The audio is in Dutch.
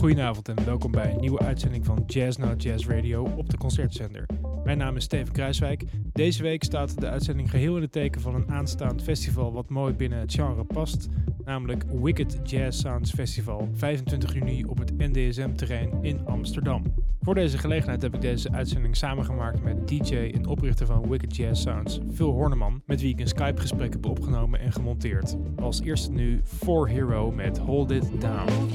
Goedenavond en welkom bij een nieuwe uitzending van Jazz Now Jazz Radio op de Concertzender. Mijn naam is Steven Kruiswijk. Deze week staat de uitzending geheel in het teken van een aanstaand festival wat mooi binnen het genre past, namelijk Wicked Jazz Sounds Festival, 25 juni op het NDSM-terrein in Amsterdam. Voor deze gelegenheid heb ik deze uitzending samengemaakt met DJ en oprichter van Wicked Jazz Sounds, Phil Horneman, met wie ik een Skype-gesprek heb opgenomen en gemonteerd. Als eerste nu 4Hero met Hold It Down.